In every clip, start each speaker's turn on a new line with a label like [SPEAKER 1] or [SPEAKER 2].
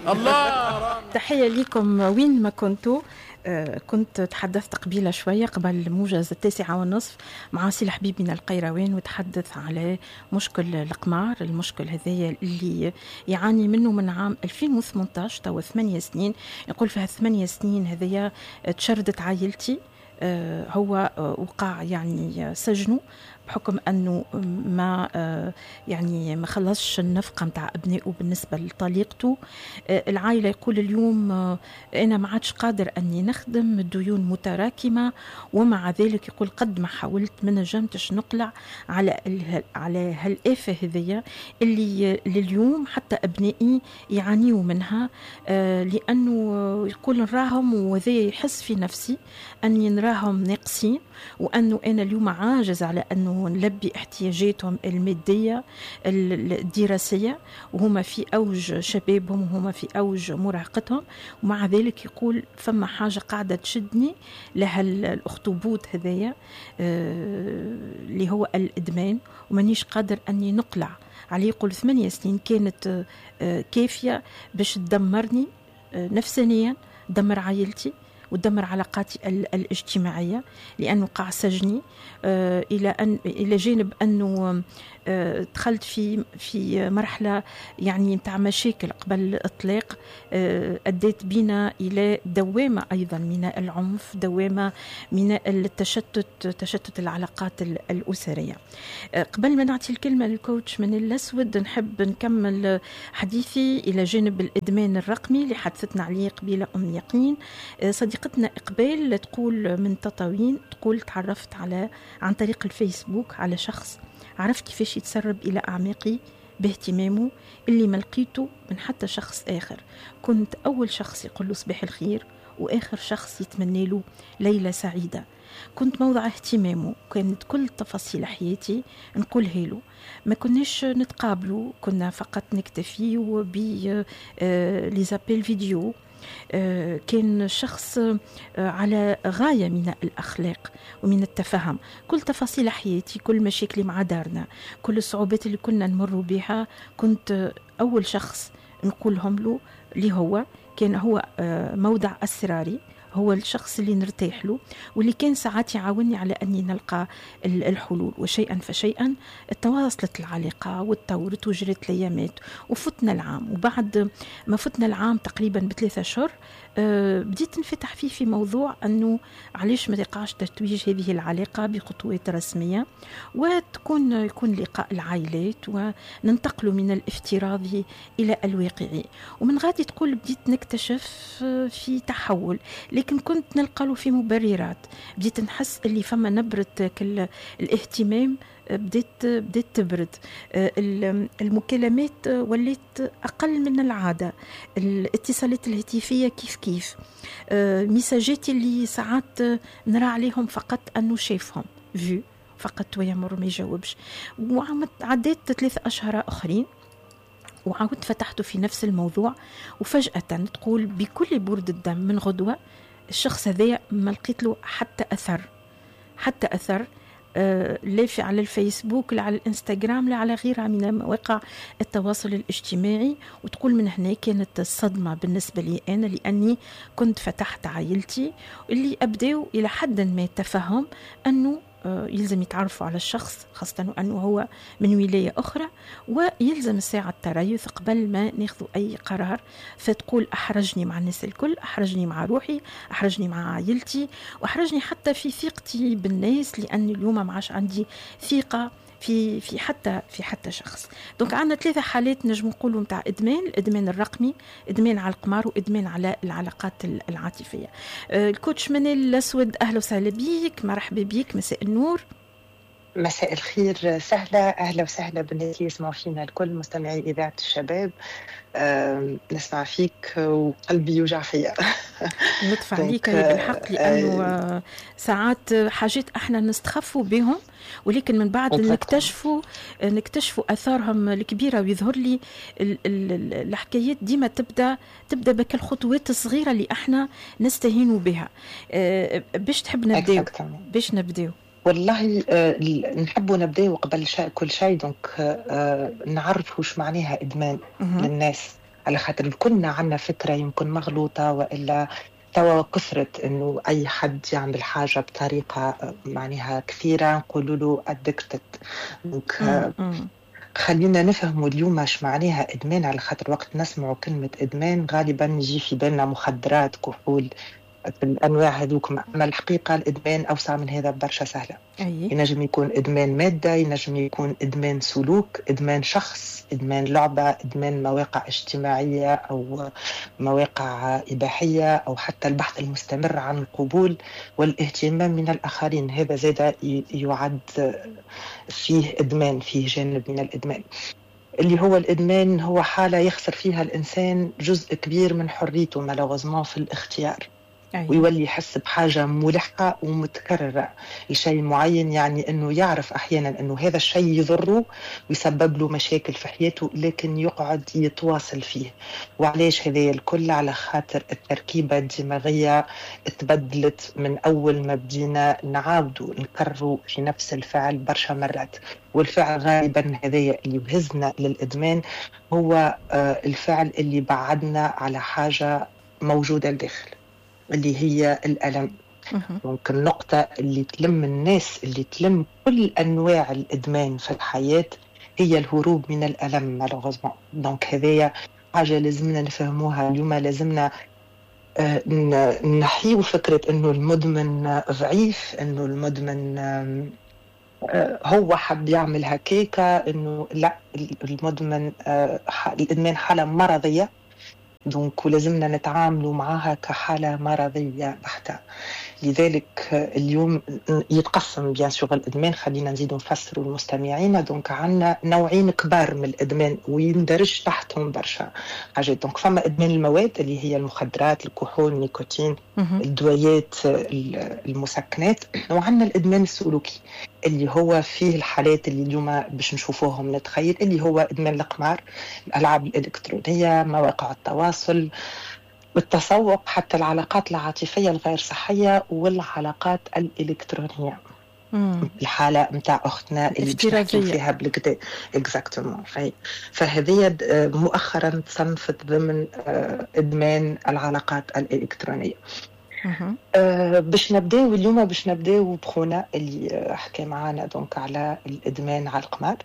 [SPEAKER 1] الله.
[SPEAKER 2] تحية لكم وين ما كنتوا. كنت تحدثت قبيلة شوية قبل موجز 9:30 مع سي الحبيب من القيروان، وتحدث على مشكل القمار. المشكل هذايا اللي يعاني منه من عام 2018 توا 8 سنين. يقول في 8 سنين هذايا تشردت عائلتي. هو وقع يعني سجنه بحكم أنه ما يعني ما خلصش النفقة متاع أبنائه بالنسبة لطليقته. العائلة يقول اليوم أنا ما عادش قادر أني نخدم، الديون متراكمة، ومع ذلك يقول قد ما حاولت ما نجمتش نقلع على هالآفة هذية اللي لليوم حتى أبنائي يعانيوا منها. لأنه يقول نراهم، وذا يحس في نفسي أني نراهم ناقصين، وأنه أنا اليوم عاجز على أنه نلبي احتياجاتهم المادية الدراسية، وهما في أوج شبابهم وهما في أوج مراهقتهم. ومع ذلك يقول فما حاجة قاعدة تشدني لها الأخطبوط هذايا اللي هو الإدمان، ومانيش قادر أني نقلع عليه. يقول 8 سنين كانت كافية باش تدمرني نفسانيا، دمر عائلتي ودمر علاقاتي الاجتماعية، لأنه قاع سجني إلى جانب أنه دخلت في مرحلة يعني متاع مشاكل قبل الإطلاق، أدت بنا إلى دوامة أيضا من العنف، دوامة من تشتت العلاقات الأسرية. قبل ما نعطي الكلمة للكوتش من الأسود، نحب نكمل حديثي إلى جانب الإدمان الرقمي اللي حدثتنا عليه قبيلة أم يقين. صديقتنا إقبال تقول من تطاوين، تقول تعرفت عن طريق الفيسبوك على شخص عرف كيفاش يتسرب إلى أعماقي باهتمامه اللي ما لقيته من حتى شخص آخر. كنت أول شخص يقول له صباح الخير، وآخر شخص يتمنى له ليلة سعيدة. كنت موضع اهتمامه، كانت كل تفاصيل حياتي نقولها له. ما كناش نتقابلوا، كنا فقط نكتفي بليزابيل فيديو. كان شخص على غاية من الأخلاق ومن التفهم. كل تفاصيل حياتي، كل مشاكلي مع دارنا، كل الصعوبات اللي كنا نمر بها، كنت أول شخص نقولهم له. اللي هو كان هو موضع أسراري، هو الشخص اللي نرتاح له، واللي كان ساعات يعاوني على أني نلقى الحلول. وشيئا فشيئا تواصلت العلاقة وتطورت وجرت الأيامات وفتنا العام. وبعد ما فتنا العام تقريبا ب3 أشهر بديت نفتح فيه في موضوع أنه علاش ما تقعش تتويج هذه العلاقة بخطوات رسمية، يكون لقاء العائلات وننتقل من الافتراضي إلى الواقعي. ومن غادي تقول بديت نكتشف في تحول، لكن كنت نلقى له في مبررات. بديت نحس اللي فما نبرة الاهتمام بديت تبرد. المكالمات وليت أقل من العادة، الاتصالات الهاتفية كيف ميساجاتي اللي ساعات نرى عليهم فقط أنه شايفهم فيو فقط ويمر ما يجاوبش. وعديت 3 أشهر آخرين وعاودت فتحته في نفس الموضوع، وفجأة تقول بكل برد الدم من غدوة الشخص هذا ما لقيت له حتى أثر لا على الفيسبوك لا على الانستغرام لا على غيرها من مواقع التواصل الاجتماعي. وتقول من هنا كانت الصدمة بالنسبة لي أنا، لأني كنت فتحت عائلتي اللي أبدأوا إلى حد ما تفهم أنه يلزم يتعرفوا على الشخص، خاصة أنه هو من ولاية أخرى، ويلزم ساعة تريث قبل ما ناخذ أي قرار. فتقول أحرجني مع الناس الكل، أحرجني مع روحي، أحرجني مع عائلتي، وأحرجني حتى في ثقتي بالناس، لأن اليوم ما عادش عندي ثقة في حتى شخص. دونك عندنا 3 حالات نجم نقولوا متاع الإدمان الرقمي، إدمان على القمار، وإدمان على العلاقات العاطفية. الكوتش من الأسود، أهلا وسهلا بيك، مرحبا بيك، مساء النور.
[SPEAKER 3] مساء الخير، سهلة، أهلا وسهلا بالناس اللي يسمعوا فينا الكل، مستمعي إذاعة الشباب. نسمع فيك وقلبي يوجع فيا.
[SPEAKER 2] لطف عليك بالحق، لأنه ساعات حاجات احنا نستخفوا بهم، ولكن من بعد نكتشفوا أثارهم الكبيرة، ويظهر لي الحكايات ديما تبدأ بك الخطوات الصغيرة اللي احنا نستهينوا بها. باش تحب نبدأ؟
[SPEAKER 3] والله نحبوا نبدأ قبل كل شيء. دونك نعرف وش معناها إدمان للناس. على خاطر كلنا عنا فكرة يمكن مغلوطة، وإلا توا كثرت إنه أي حد يعمل حاجة بطريقة معناها كثيرة نقولوا له addicted. دونك خلينا نفهموا اليوم ايش معناها ادمان، على خاطر وقت نسمعوا كلمه ادمان غالبا يجي في بالنا مخدرات، كحول، الانواع هذوك. اما الحقيقه الادمان اوسع من هذا برشا، سهله. ينجم يكون ادمان ماده، ينجم يكون ادمان سلوك، ادمان شخص، ادمان لعبه، ادمان مواقع اجتماعيه او مواقع اباحيه، او حتى البحث المستمر عن القبول والاهتمام من الاخرين. هذا زاد يعد فيه ادمان، فيه جانب من الادمان. اللي هو الادمان هو حاله يخسر فيها الانسان جزء كبير من حريته مالوغوزمون في الاختيار. ويولي يحس بحاجة ملحة ومتكررة لشيء معين، يعني أنه يعرف أحيانا أنه هذا الشيء يضره ويسبب له مشاكل في حياته، لكن يقعد يتواصل فيه. وعليش هذا الكل؟ على خاطر التركيبة الدماغية تبدلت من أول ما بدينا نعاودوا نكرروا في نفس الفعل برشا مرات. والفعل غالبا هذا اللي يهزنا للإدمان هو الفعل اللي بعدنا على حاجة موجودة الداخل، اللي هي الألم. ممكن النقطة اللي تلم الناس، اللي تلم كل أنواع الإدمان في الحياة، هي الهروب من الألم مالوغوزمون. دونك هذه حاجة لازمنا نفهموها اليوم. لازمنا نحيو فكرة إنه المدمن ضعيف، إنه المدمن هو حب يعمل هكيكا، إنه لا، المدمن الإدمان حالة مرضية. دونك ولازمنا نتعاملوا معها كحالة مرضية بحتة. لذلك اليوم يتقسم بيان سور الإدمان، خلينا نزيد نفسروا المستمعين. دونك عندنا نوعين كبار من الإدمان ويندرج تحتهم برشا حاجات. دونك فما إدمان المواد اللي هي المخدرات، الكحول، النيكوتين، الدويات، المسكنات. وعندنا الإدمان السلوكي اللي هو فيه الحالات اللي اليوم باش نشوفوهم نتخيل، اللي هو إدمان القمار، الألعاب الإلكترونية، مواقع التواصل، بالتسوق، حتى العلاقات العاطفية الغير صحية والعلاقات الإلكترونية. الحالة متاع أختنا اللي بنحكي فيها بالكدا اكزاكتومون. فهذه مؤخرا تصنفت ضمن إدمان العلاقات الإلكترونية. باش نبداو اليوم، باش نبداو بخونا اللي حكى معانا دونك على الإدمان على القمار.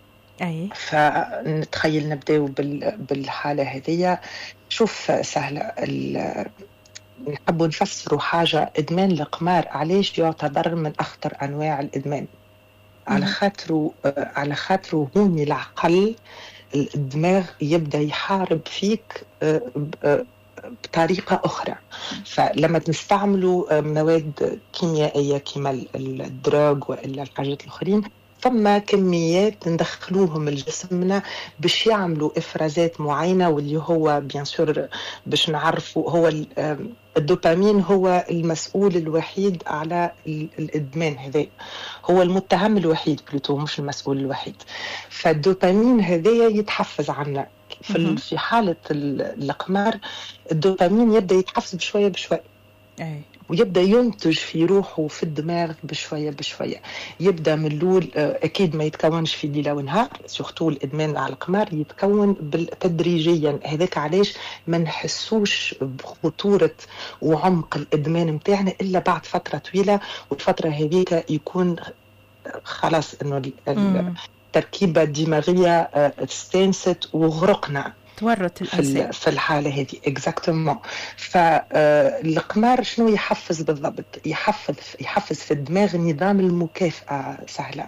[SPEAKER 3] فنتخيل نبداو بالحالة هذه. شوف سهلة، نحب نفسروا حاجة. إدمان القمار علاش يعتبر من أخطر أنواع الإدمان؟ على خاطره هون العقل، الدماغ يبدأ يحارب فيك بطريقة أخرى. فلما نستعملوا مواد كيميائية كما الدراغ وإلا الحاجات الأخرين، ثم كميات ندخلوهم لجسمنا باش يعملوا إفرازات معينة، واللي هو بيان سور باش نعرفوا هو الدوبامين هو المسؤول الوحيد على الإدمان. هذا هو المتهم الوحيد بلوتو، مش المسؤول الوحيد. فالدوبامين هذا يتحفز عنا في حالة القمار. الدوبامين يبدأ يتحفز بشوية بشوية، ويبدأ ينتج في روحه في الدماغ بشوية بشوية. يبدأ من الأول أكيد ما يتكونش في ليلة ونهار، سورتو الإدمان على القمار يتكون تدريجيا. هذاك علاش ما نحسوش بخطورة وعمق الإدمان متاعنا إلا بعد فترة طويلة، والفترة هذيك يكون خلاص إنه التركيبة الدماغية استنست وغرقنا،
[SPEAKER 2] تورط الإنسان
[SPEAKER 3] في الحالة هذه اكزاكتومون. فالقمار شنو يحفز بالضبط؟ يحفز في الدماغ نظام المكافأة سهلة.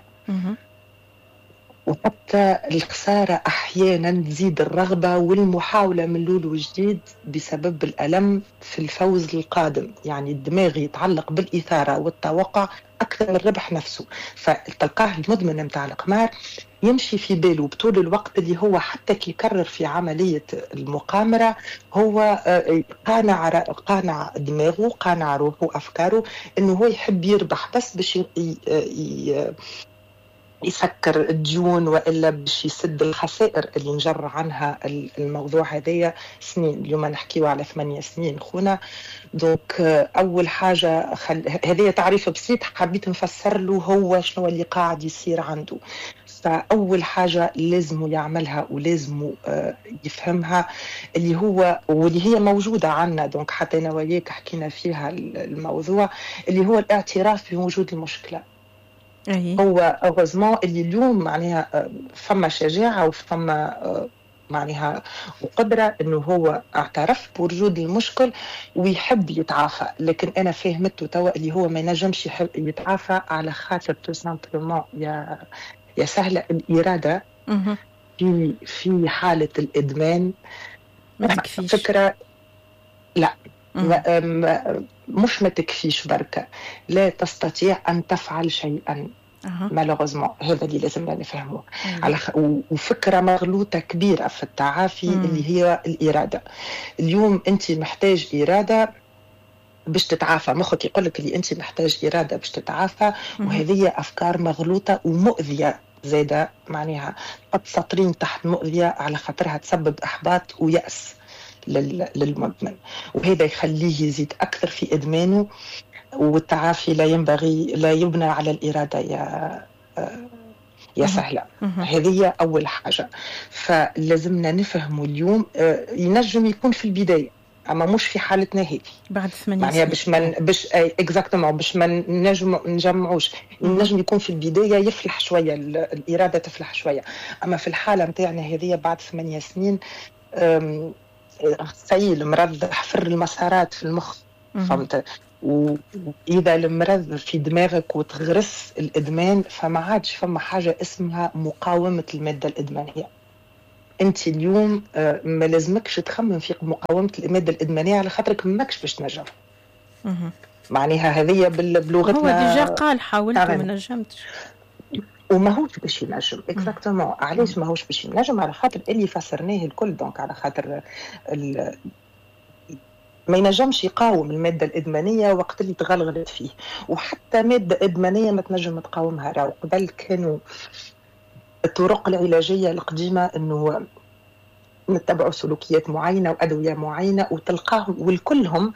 [SPEAKER 3] وحتى الخسارة أحيانا تزيد الرغبة والمحاولة من الأول وجديد بسبب الألم في الفوز القادم. يعني الدماغ يتعلق بالإثارة والتوقع أكثر من الربح نفسه. فتلقاه المدمن متاع القمار يمشي في باله بطول الوقت اللي هو حتى كي يكرر في عملية المقامرة هو قانع دماغه، قانع روحه، أفكاره إنه هو يحب يربح بس باش يسكر الديون وإلا باش يسد الخسائر اللي نجر عنها الموضوع هذايا سنين. اليوم نحكيو على 8 سنين خونا. دونك أول حاجة هذه تعريف بسيط حبيت نفسر له هو شنو اللي قاعد يصير عنده. فأول حاجة لازم يعملها ولازم يفهمها اللي هو واللي هي موجودة عنا، دونك حتى أنا وياك حكينا فيها الموضوع اللي هو الاعتراف بوجود المشكلة. هو أغزمان اللي اليوم معناها فما شجاعة وفما معناها وقدرة إنه هو اعترف بوجود المشكل ويحب يتعافى، لكن أنا فهمته توا اللي هو ما ينجمش يتعافى على خاطر تو سامبلومون يا سهلة الإرادة في حالة الإدمان فكرة لا مش ما تكفيش بركة، لا تستطيع أن تفعل شيئا مالوغوزمون. هذا اللي لازم نفهمه على وفكرة مغلوطة كبيرة في التعافي اللي هي الإرادة. اليوم أنت محتاج إرادة باش تتعافى، مخك يقول لك اللي أنت محتاج إرادة باش تتعافى، وهذه أفكار مغلوطة ومؤذية زادة، معناها قد سطرين تحت مؤذية على خاطرها تسبب إحباط ويأس للمدمن، وهذا يخليه يزيد أكثر في إدمانه. والتعافي لا يبنى على الإرادة يا سهلة. هذه أول حاجة. فلازمنا نفهمه اليوم ينجم يكون في البداية أما مش في حالتنا هذه
[SPEAKER 2] بعد 8 سنين،
[SPEAKER 3] يعني باش اكزاكتومون باش ما نجمعوش. ينجم يكون في البداية يفلح شوية الإرادة تفلح شوية، أما في الحالة متاعنا هذه بعد 8 سنين سيل المرض حفر المسارات في المخ، فهمت؟ وإذا المرض في دماغك وتغرس الإدمان فما عادش فما حاجة اسمها مقاومة المادة الإدمانية. أنت اليوم ما لازمكش تخمم في مقاومة المادة الإدمانية على خاطرك ماكش باش تنجم. معناها هذه بلغتنا
[SPEAKER 2] هو ديجا قال حاولت وما نجمتش،
[SPEAKER 3] وما هوش باش ينجم اكزاكتومون. علاش ما هوش باش ينجم؟ على خاطر اللي فسرناه الكل، دونك على خاطر ما ينجمش يقاوم المادة الإدمانية وقت اللي تغلغلت فيه. وحتى مادة إدمانية ما تنجم تقاومها. راهو قبل كانوا الطرق العلاجية القديمة إنه نتبعوا سلوكيات معينة وأدوية معينة وتلقاه والكلهم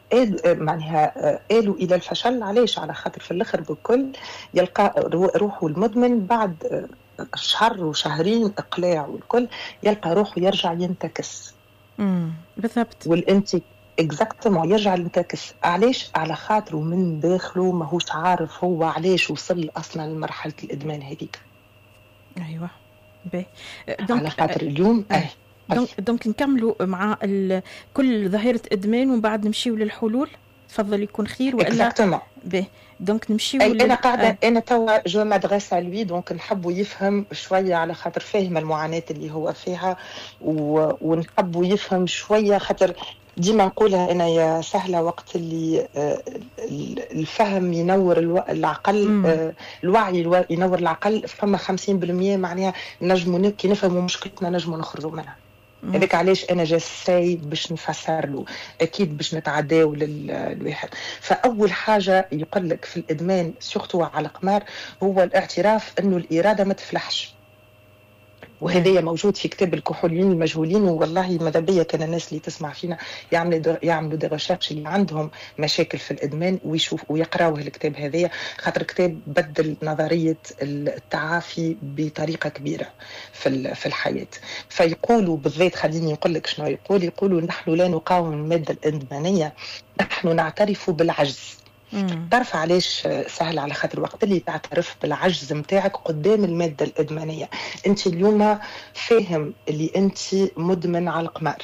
[SPEAKER 3] معناها آلوا إلى الفشل. علاش؟ على خاطر في الآخر بالكل يلقى روحه المدمن بعد شهر وشهرين إقلاع والكل يلقى روحه يرجع ينتكس.
[SPEAKER 2] بالضبط.
[SPEAKER 3] والأنت اكزاكتومون يرجع ينتكس. علاش؟ على خاطره من داخله ماهوش عارف هو علاش وصل أصلا لمرحلة الإدمان هذيك.
[SPEAKER 2] أيوة باهي.
[SPEAKER 3] على خاطر اليوم
[SPEAKER 2] دونك نكملوا مع كل ظاهرة إدمان ومن بعد نمشيو للحلول. تفضل يكون خير وإلا باهي. دونك نمشيو
[SPEAKER 3] أنا قاعدة أنا توا جو مدرسة لوي، دونك نحبوا يفهم شوية على خاطر فاهم المعاناة اللي هو فيها ونحبوا يفهم شوية خاطر ديما نقولها أنا يا سهلة وقت اللي الفهم ينور العقل، الوعي ينور العقل، فما 50% معناها نجموا كي نفهموا مشكلتنا نجموا نخرجوا منها. هذاك علاش انا جساي باش نفسر له اكيد باش نتعداو للواحد. فاول حاجه يقول لك في الادمان سورتو على القمار هو الاعتراف انه الاراده ما تفلحش، وهذا موجود في كتاب الكحوليين المجهولين. والله ماذا بيا كان الناس اللي تسمع فينا يعملوا دي ريشيرش اللي عندهم مشاكل في الادمان ويشوف ويقراوا الكتاب هذا، خاطر كتاب بدل نظريه التعافي بطريقه كبيره في الحياه. فيقولوا بالذات، خليني نقول لك شنو يقولوا نحن لا نقاوم الماده الادمانيه، نحن نعترف بالعجز. تعرف علاش سهل؟ على خاطر وقت اللي تعترف بالعجز متاعك قدام المادة الإدمانية، انت اليوم فاهم اللي انت مدمن على القمار.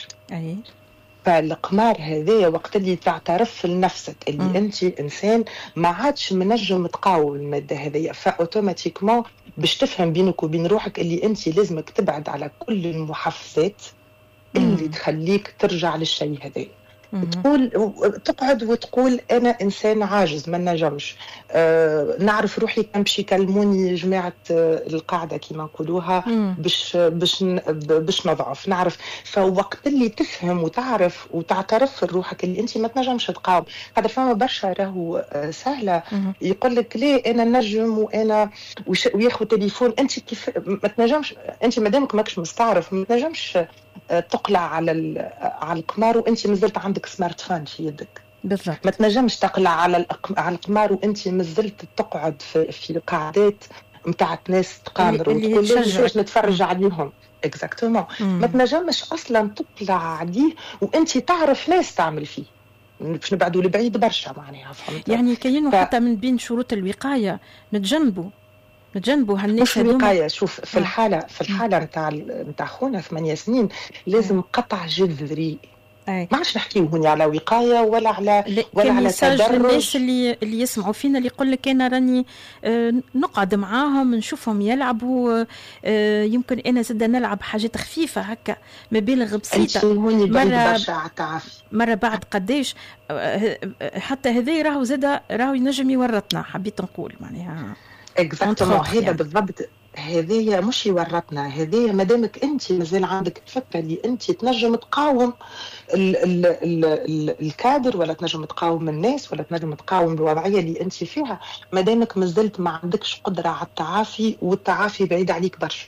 [SPEAKER 3] فالقمار هذا وقت اللي تعترف لنفسك اللي انت انسان ما عادش منجم تقاوم المادة هذه، فاوتوماتيكمون باش تفهم بينك وبين روحك اللي انت لازمك تبعد على كل المحفزات اللي تخليك ترجع للشيء هذا. تقعد وتقول أنا إنسان عاجز ما نجمش، نعرف روحي كان باش يكلموني جماعة القاعدة كما نقولوها باش نضعف، نعرف. فوقت اللي تفهم وتعرف وتعترف لروحك اللي أنت ما تنجمش تقاوم، هذا فما برشا راهو سهلة يقول لك ليه أنا نجم وأنا وياخذ تليفون. أنت كيف ما تنجمش؟ أنت مادامك ماكش مستعرف ما تنجمش تقلع على القمار وانت مازلت عندك سمارت فون في يدك.
[SPEAKER 2] بالضبط.
[SPEAKER 3] ما تنجمش تقلع على القمار وانت مازلت تقعد في قاعدات متاعت ناس تقامر وتقول ليش نتفرج عليهم. اكزاكتومون. ما تنجمش اصلا تطلع عليه وانت تعرف ناس تعمل فيه، باش نبعدوا لبعيد برشا معناها. فهمت؟
[SPEAKER 2] يعني كاينه حتى من بين شروط الوقايه نتجنبوا هالناس
[SPEAKER 3] هذوما. الوقايه شوف في الحاله نتاع خونا 8 سنين لازم قطع جذري. ما عادش نحكيو هنا على وقايه ولا على تدرج.
[SPEAKER 2] الناس اللي يسمعوا فينا اللي يقول لك انا راني نقعد معاهم نشوفهم يلعبوا، يمكن انا زاد نلعب حاجات خفيفه هكا مبالغ بسيطه مره بعد قديش حتى هذا راهو ينجم يورطنا. حبيت نقول معناها
[SPEAKER 3] اكزاكتومون هذا بالضبط. هذايا مش يورطنا، هذايا مادامك انت مازال عندك الفكره اللي انت تنجم تقاوم الكادر، ولا تنجم تقاوم الناس، ولا تنجم تقاوم الوضعيه اللي انت فيها، مادامك مازلت ما عندكش قدره على التعافي، والتعافي بعيد عليك برشا.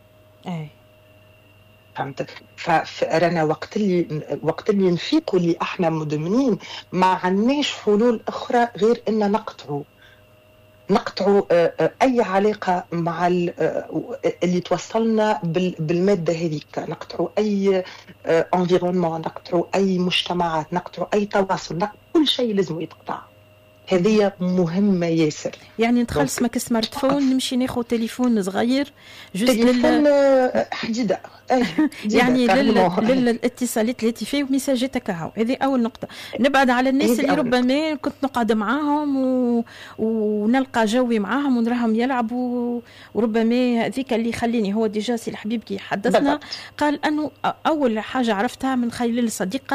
[SPEAKER 3] فهمت؟ فرانا وقت اللي نفيقوا اللي احنا مدمنين ما عندناش حلول اخرى غير ان نقطعوا أي علاقة مع اللي توصلنا بالمادة هذيك، نقطعوا أي environnement، نقطعوا أي مجتمعات، نقطعوا أي تواصل، كل شيء لازم يتقطع. هذه مهمة ياسر.
[SPEAKER 2] يعني نتخلص ماك سمارت فون، نمشي ناخذ تليفون صغير
[SPEAKER 3] تليفون حديدة
[SPEAKER 2] يعني للاتصالات الهاتفية ومساجات كهو. هذه أول نقطة. نبعد على الناس اللي ربما كنت نقعد معاهم ونلقى جوي معاهم ونراهم يلعبوا، وربما هذيك اللي خليني. هو ديجا سي الحبيب كي حدثنا قال أنه أول حاجة عرفتها من خلال الصديق